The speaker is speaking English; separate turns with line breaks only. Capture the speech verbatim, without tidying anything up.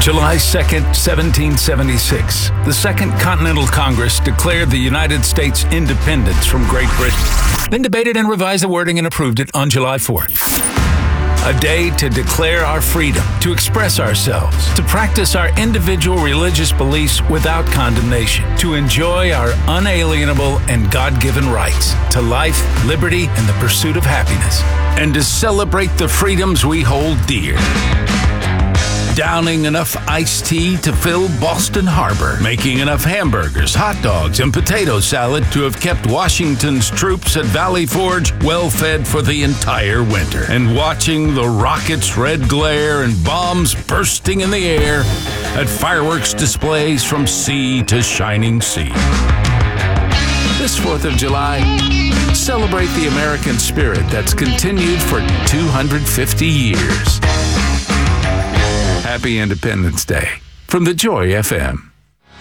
July second, seventeen seventy-six, the Second Continental Congress declared the United States independence from Great Britain, then debated and revised the wording and approved it on July fourth. A day to declare our freedom, to express ourselves, to practice our individual religious beliefs without condemnation, to enjoy our unalienable and God-given rights to life, liberty, and the pursuit of happiness, and to celebrate the freedoms we hold dear. Downing enough iced tea to fill Boston Harbor, making enough hamburgers, hot dogs, and potato salad to have kept Washington's troops at Valley Forge well-fed for the entire winter, and watching the rockets' red glare and bombs bursting in the air at fireworks displays from sea to shining sea. This fourth of July, celebrate the American spirit that's continued for two hundred fifty years. Happy Independence Day from the Joy F M.